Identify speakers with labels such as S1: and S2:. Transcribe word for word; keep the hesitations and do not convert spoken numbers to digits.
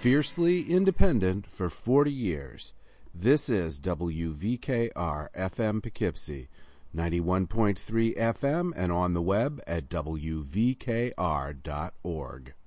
S1: Fiercely independent for forty years. This is W V K R F M Poughkeepsie, ninety-one point three F M, and on the web at W V K R dot org.